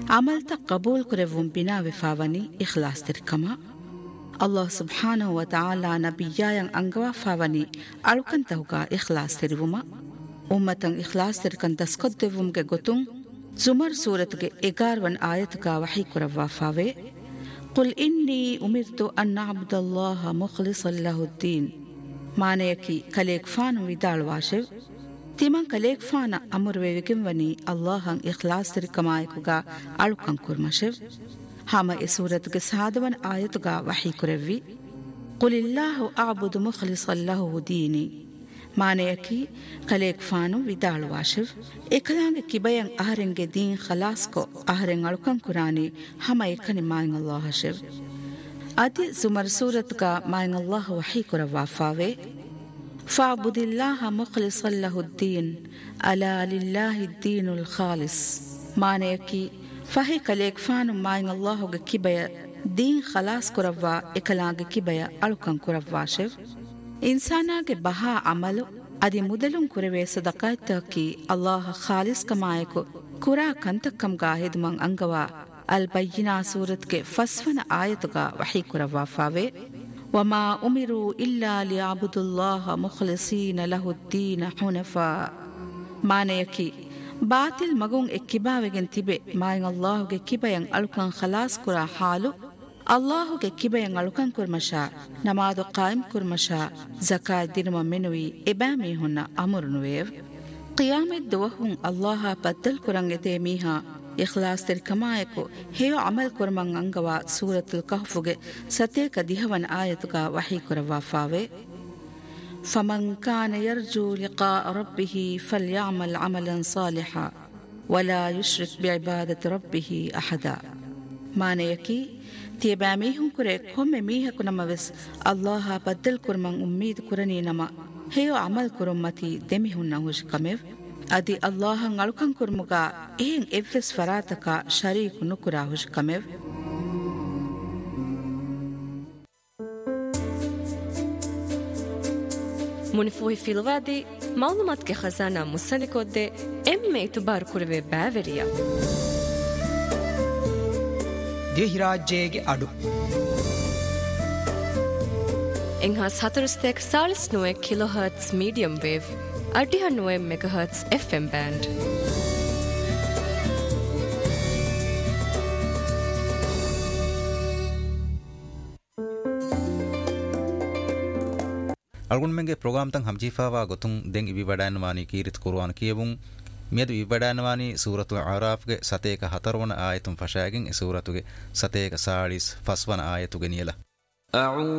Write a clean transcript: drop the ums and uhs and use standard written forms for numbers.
عملت قبول كرفون بنا وفاوني إخلاص تركما الله سبحانه وتعالى نبيايان أنغوا فاوني ألوكن تهوغا إخلاص تروما أمتن إخلاص تركن دسكت دومغا غتون زمر سورة 11 آياتك وحي كروا فاوي قل إني أمرت أن نعبد الله مخلصا له الدين معنيكي كليك فان ويدال واشف تيمان كليك فان أمر ويكم وني اللهن إخلاص تركمايكوغا ألوكن كرمشف هاما سورة 7 آياتك وحي كروي قل الله أعبد مخلصا له ديني معنيكي كليك فانو ويدال واشف إكلانگ كيبايان أهرنگ دين خلاصكو أهرن ألوكن كراني هما يكني ماين الله شف أدي زمر سورة ماين الله وحي كروا فاوي فاعبد الله مخلصا له الدين ألا لله الدين الخالص معنيكي فهي كليك فانو ماين الله كيبايا دين خلاص كروا إكلانگ كيبايا ألوكن كروا شف إنساناගේ බහා අමල අදි මුදලුන් කුරවේ සදකායිතකි අල්ලාහ් ખાලිස් කමායකු කුරා කන්තකම් ගාහෙදුමන් අංගවා අල් බයිනා සූරත්ගේ ෆස්වන ආයතුගා වහී කුරවා ෆාවේ වමා උමිරු ඉල්ලා ලියබුදුල්ලාහ් මුඛලිසීන ලහු ද්දීන හුනෆා මානයකි බාතිල් මගුන් එක්කිබාවෙගෙන් තිබේ මායින් අල්ලාහ්ගේ කිබයන් අලුකන් خلاص කුරා හාලු الله كيبين علوكان كرمشا نماذ قائم كرمشا زكاة دينما منوي إبامي هنا أمر نويف قيامة دوهم الله بدل كرنگ ديميها إخلاص تركمايكو هيو عمل كرمان أنغوا سورة الكهف ستيك ديهوان آياتك وحي كروا فاوي فمن كان يرجو لقاء ربه فليعمل عملا صالحا ولا يشرك بعبادة ربه أحدا معنيكي تيباميهم كره كم ميها كنما بس الله بدل كرمان أميد كرني نما هيو عمل كرمتي دميهن نهوش كميف أدي الله نالكن كرمغا إين إفس فراتك شريك نكراهوش كميف منفوه في الوادي معلومات كخزانة مسلكو دي إمي تبار كره باوريا දෙහිරාජ්‍යයේ අඩු එංහස් 40 සාලිස් 9 කිලෝහර්ට්ස් මීඩියම් වේව් 89 මෙගාහර්ට්ස් FM බෑන්ඩ් අල්ගොන් මෙන්ගේ ප්‍රෝග්‍රෑම් තන් හම්ජීෆාවා ගොතුන් දෙන් ඉබි වඩානවානි කීරිත් කුර්ආන් කියවුන් මියදු ඉබඩානවානි සූරතුල් ආරාෆ්ගේ සතේක 4 වන ආයතුන් ෆෂාගෙන් ඒ සූරතුගේ සතේක 40 ෆස්වන ආයතුගේ නියලා